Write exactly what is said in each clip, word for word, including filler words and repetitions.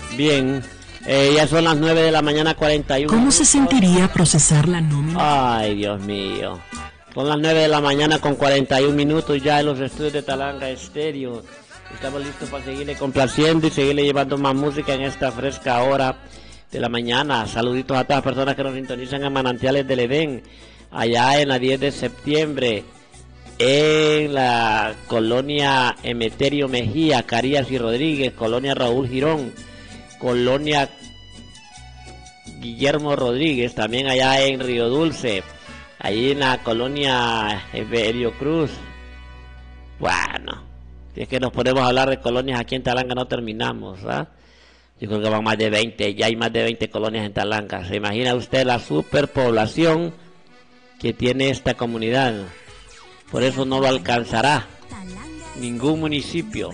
Bien, eh, ya son las nueve de la mañana, cuarenta y uno. ¿Cómo se sentiría procesar la nómina? Ay, Dios mío. Son las nueve de la mañana con cuarenta y un minutos ya en los estudios de Talanga Estéreo. Estamos listos para seguirle complaciendo y seguirle llevando más música en esta fresca hora de la mañana. Saluditos a todas las personas que nos sintonizan en Manantiales del Edén, allá en la diez de septiembre, en la colonia Emeterio Mejía, Carías y Rodríguez, colonia Raúl Girón, colonia Guillermo Rodríguez, también allá en Río Dulce, ahí en la colonia Evelio Cruz. Bueno, si es que nos ponemos a hablar de colonias aquí en Talanga no terminamos, ¿verdad? Yo creo que van más de veinte, ya hay más de veinte colonias en Talanga. ¿Se imagina usted la superpoblación que tiene esta comunidad? Por eso no lo alcanzará ningún municipio,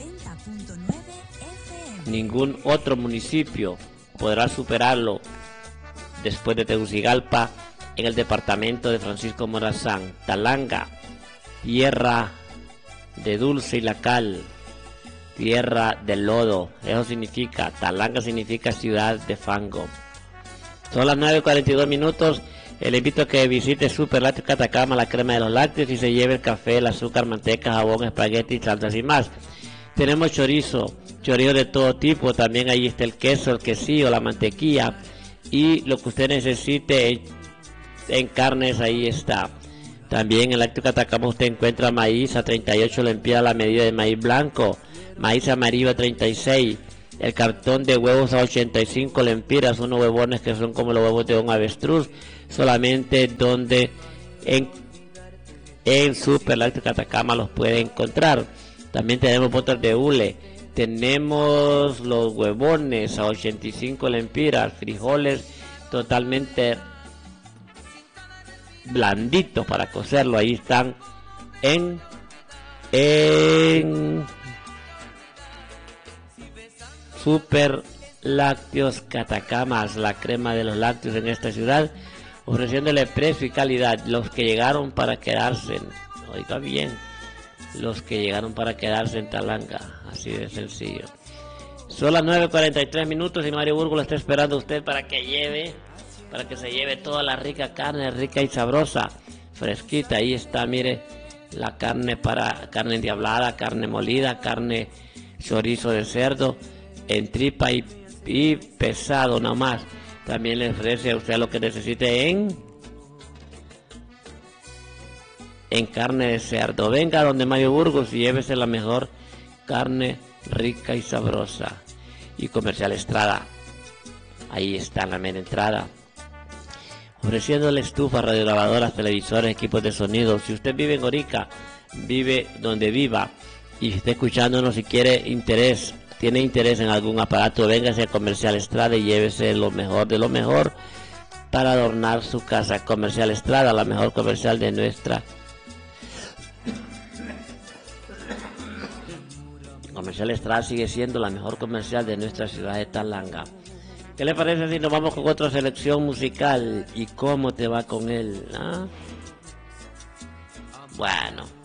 ningún otro municipio podrá superarlo después de Tegucigalpa en el departamento de Francisco Morazán. Talanga, tierra de dulce y la cal, tierra del lodo, eso significa, Talanga significa ciudad de fango. Son las nueve cuarenta y dos minutos. Eh, le invito a que visite Super Lácteos Catacama, la crema de los lácteos, y se lleve el café, el azúcar, manteca, jabón, espagueti, salsas y más. Tenemos chorizo, chorizo de todo tipo, también ahí está el queso, el quesillo, la mantequilla, y lo que usted necesite en, en carnes, ahí está. También en Lácteos Catacama usted encuentra maíz a treinta y ocho lempiras la medida de maíz blanco, maíz amarillo a treinta y seis, el cartón de huevos a ochenta y cinco lempiras, unos huevones que son como los huevos de un avestruz, solamente donde en, en Super Lácteos Catacama los puede encontrar. También tenemos botas de hule, tenemos los huevones a ochenta y cinco lempiras, frijoles totalmente blanditos para cocerlo, ahí están en en Super Lácteos Catacamas, la crema de los lácteos en esta ciudad, ofreciéndole precio y calidad. Los que llegaron para quedarse, oiga bien, los que llegaron para quedarse en Talanga, así de sencillo. Son las nueve cuarenta y tres minutos y Mario Burgo lo está esperando a usted para que lleve, para que se lleve toda la rica carne, rica y sabrosa, fresquita. Ahí está, mire, la carne para carne endiablada, carne molida, carne chorizo de cerdo, en tripa y, y pesado nomás. También le ofrece a usted lo que necesite en en carne de cerdo. Venga donde Mario Burgos y llévese la mejor carne rica y sabrosa. Y Comercial Estrada, ahí está en la mera entrada, ofreciéndole estufas, radiogravadoras, televisores, equipos de sonido. Si usted vive en Orica, vive donde viva, y está escuchándonos y quiere interés, tiene interés en algún aparato, véngase a Comercial Estrada y llévese lo mejor de lo mejor para adornar su casa. Comercial Estrada, la mejor comercial de nuestra Comercial Estrada sigue siendo la mejor comercial de nuestra ciudad de Talanga. ¿Qué le parece si nos vamos con otra selección musical? ¿Y cómo te va con él? ¿Ah? Bueno,